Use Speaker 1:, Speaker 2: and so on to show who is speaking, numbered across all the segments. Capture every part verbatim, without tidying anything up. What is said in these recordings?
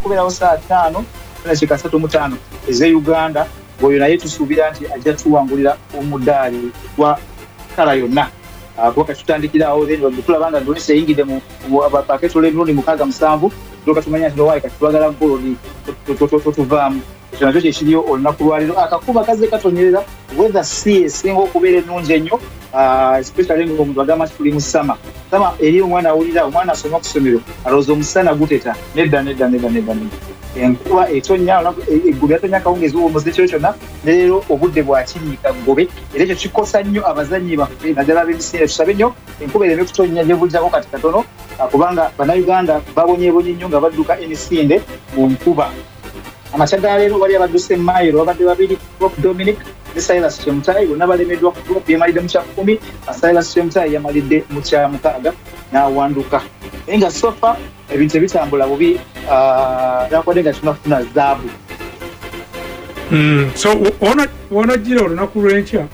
Speaker 1: kubeerawo saa ttaano na kikasatu mu ttaano eze Uganda ng'oyo naye tusuubira nti ajja tuwangulira omudaali gwa kala yonna kuba tutandikirawo then tulaba nga ndoni seyingidde mu paketo l'emirundi mukaaga musanvu tuloka tumanya nti nowaayi kati twagala gololi tuvaamu ekyo nakyo kyekiriyo olunaku lwaleero akakuba kaze katonyerera weather si esinga okubeera ennungi ennyo especially ng'omuntu agamba nti tuli mu sama sama eri omwana awulira omwana asoma ku ssomero alowooza omusana guteta nedda nedda nedda nedda enkuba etonya eggulu yatonya akawungezi omuze ekyo kyonna leero obudde bwakiriika gobe era ekyo kikosa nnyo abazannyi baffe naddala ab'emisinde tusabe nnyo enkuba ereme kutonnya gyebujjako kati katono kubanga bannayuganda babonyeebonye nnyo nga badduka emisinde mu nkuba amakya ga leero wali abadduse mayiro babadde babiri Rob Dominic ne Silas Chemutai bonna balemeddwa ku yemalidde mu kyakumi Silas Chemutai yamalidde mu kyamukaaga n'awanduka naye nga sofa ebintu ebitambula bubi nakwadde nga tunafuna zaabu
Speaker 2: so wonajjira olunaku lw'enkya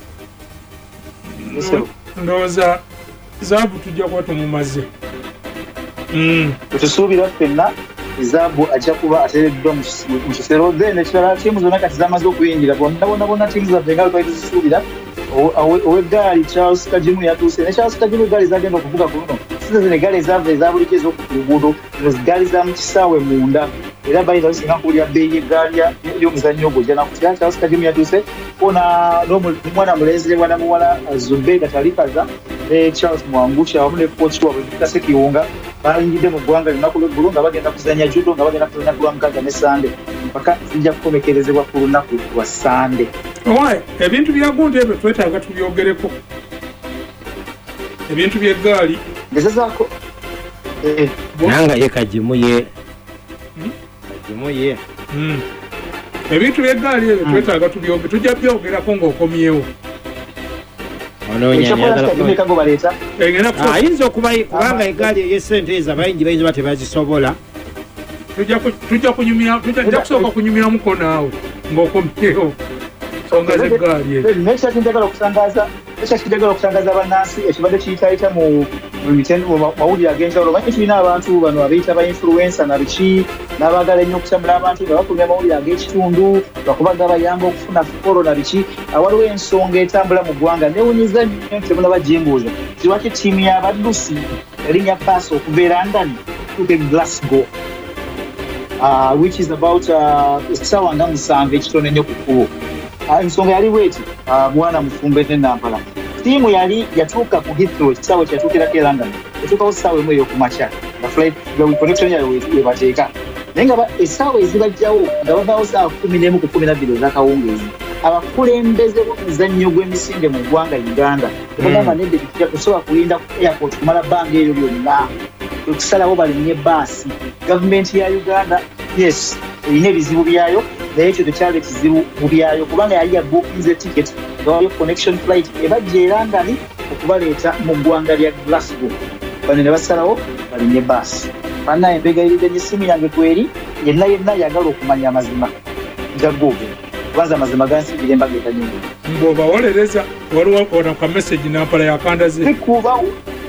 Speaker 2: ndowooza zaabu tujja kuba tumumaze
Speaker 1: tetusuubira ffenna zaabu ajja kuba ateereddwa mu kisero then ekirala tiimu zonna kati zamaze okuyingira bonna bonna bonna tiimu zaffe nga twali tuzisuubira ow'eggaali Charles Kajimu yatuuse ne Charles Kajimu eggaali zagenda okuvuga ku luno size zino eggaali ezaava ezabulijjo ez'oku luguudo zino ziggaali za mu kisaawe munda era bayinza bisinga kuwulira bbeeyi eggaali y'omuzannyo ogwo ojja nakutya Charles Kajimu yatuuse ona n'omwana mulenzi bwana muwala Zubeda Talikaza ne Charles Mwangusha wamu ne kooki waabwe Kase Kiwunga bayingidde mu ggwanga lunaku lw'eggulu nga bagenda kuzannya judo nga bagenda ku lunaku lwa mukaaga ne Sande mpaka zijja kukomekerezebwa ku lunaku lwa Sande.
Speaker 2: Owaye ebintu bya gundi ebyo twetaaga tubyogereko ebintu by'eggaali
Speaker 1: ngezezaako
Speaker 3: nanga ye Kajimu ye Kajimu ye
Speaker 2: ebintu by'eggaali ebyo twetaaga tubyogere tujja byogerako ng'okomyewo
Speaker 3: ayinza okuba kubanga eggaali ey'essente ezo abayingi bayinza ba tebazisobola
Speaker 2: tujja kusooka kunyumiramuko naawe ng'okomyewo nsonga z'eggaali ezo
Speaker 1: nekyakindagala okutangaza bannansi ekibadde kiyitayita mu mawulire ag'enjawulo manyi tulina abantu bano abeyita ba influencer na biki n'abaagala ennyo okukyamula abantu nga bakulira amawulire ag'ekitundu bakuba gabayamba okufuna folo na biki waliwo ensonga etambula mu ggwanga newunyiza nnyo nti temuna bajimbuuza kiwaki ttiimu y'abaddusi erinnya paasi okuva e London tuuka e Glasgow uh, which is about essaawa nga musanvu ekitono ennyo ku kkubo ensonga yali bweti mwana mufumbe ne Nampala tiimu yali yatuuka ku Heathrow ekisaawe kyatuukirako e London etuukawo essaawa emu ey'okumakya nga flight connection yayo webateeka naye nga essaawa ezibajjawo nga bavaawo saawa kumi n'emu ku kumi na bbiri ez'akawungeezi abakulembeze b'omuzannyo gw'emisinde mu ggwanga Uganda ebagamba nedde tukija tusobola kulinda ku airport kumala bbanga eyo lyonna okusalawo balinye baasi gavumenti ya Uganda yes erina ebizibu byayo naye ekyo tekyali ekizibu mu byayo kubanga yali yabookinze ticket nga waliyo connection flight ebajja e London okubaleeta mu ggwanga lya Glasgow bano ne basalawo balinye baasi banna embega eridde n'essimu yange kweri yenna yenna yagala okumanya amazima njagoogera kubanza amazima gansigira embaga etanyingi
Speaker 2: bw'obawolereza waliwo ona ka message Nampala yakandaze
Speaker 1: tikubawo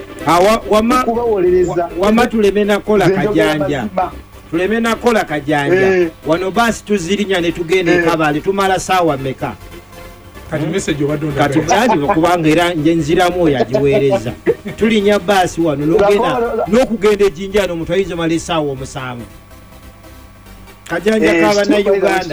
Speaker 3: wama tuleme nakola kajanja tuleme nakola kajanja wano basi tuzirinya ne tugenda e Kabale tumala saawa meka
Speaker 2: kati message obadonda
Speaker 3: kati bali kubanga era nje nziramu oyo agiweereza tulinya basi wano n'ogenda n'okugenda ejinjano omuntu ayinza mala essaawa omusanvu kajanja kaba na Uganda